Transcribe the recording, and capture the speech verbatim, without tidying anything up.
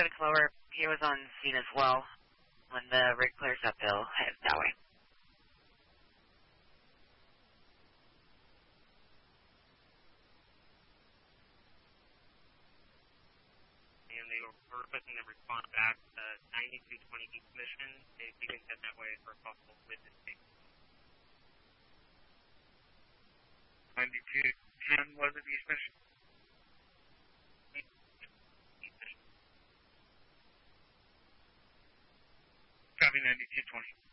seven Clover, he was on scene as well. When the rig clears up, he'll head that way. And they were requesting them respond back to ninety-two twenty East Mission if you can head that way for a possible witness case. ninety-two ten was it East Mission? Copy ninety-two twenty.